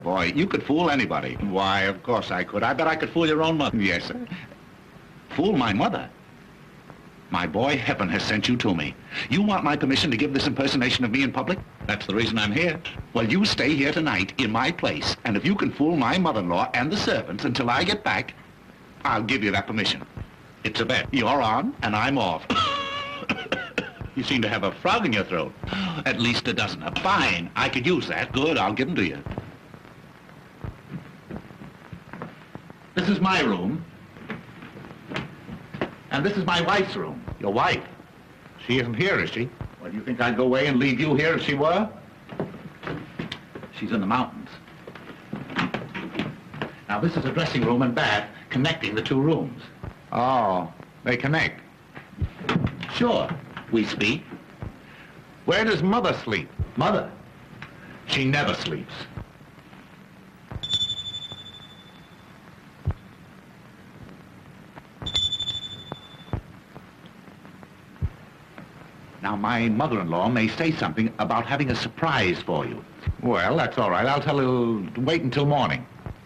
Boy, you could fool anybody. Why, of course I could. I bet I could fool your own mother. Yes, sir. Fool my mother? My boy, heaven has sent you to me. You want my permission to give this impersonation of me in public? That's the reason I'm here. Well, you stay here tonight in my place, and if you can fool my mother-in-law and the servants until I get back, I'll give you that permission. It's a bet. You're on, and I'm off. You seem to have a frog in your throat. At least a dozen. Fine. I could use that. Good, I'll give them to you. This is my room. And this is my wife's room. Your wife? She isn't here, is she? Well, do you think I'd go away and leave you here if she were? She's in the mountains. Now, this is a dressing room and bath connecting the two rooms. Oh, they connect? Sure. We speak. Where does Mother sleep? Mother? She never sleeps. Now, my mother-in-law may say something about having a surprise for you. Well, that's all right. I'll tell her to wait until morning.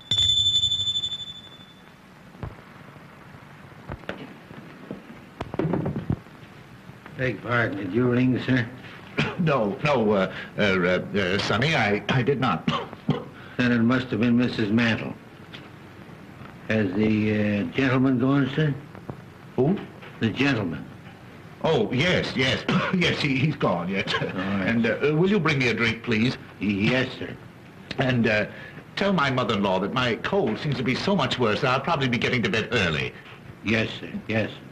Beg pardon, did you ring, sir? No, Sonny, I did not. Then it must have been Mrs. Mantle. Has the gentleman gone, sir? Who? The gentleman. Oh, yes. Yes, he's gone, yes. All right. And will you bring me a drink, please? Yes, sir. And tell my mother-in-law that my cold seems to be so much worse that I'll probably be getting to bed early. Yes, sir, yes.